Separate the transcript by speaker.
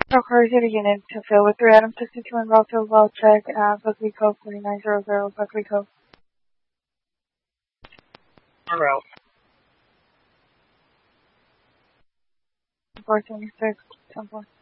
Speaker 1: Occurs at a unit to fill with 3 items 62 and Rockville well check at Buckley Cove 4900 Buckley Cove.
Speaker 2: Route.
Speaker 1: 476, 10-4.